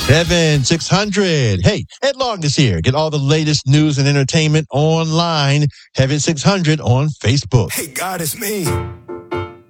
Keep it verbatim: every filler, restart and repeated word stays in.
Heaven six hundred. Hey, Ed Long is here. Get all the latest news and entertainment online. Heaven six hundred on Facebook. Hey, God, it's me.